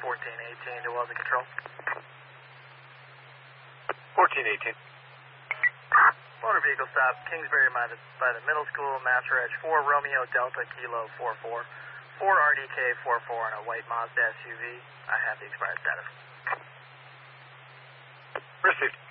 1418 to Wellesley Control. 1418. Motor vehicle stop, Kingsbury by the middle school, Master Edge 4 Romeo Delta Kilo 44. 4 RDK 44 on a white Mazda SUV. I have the expired status. Received.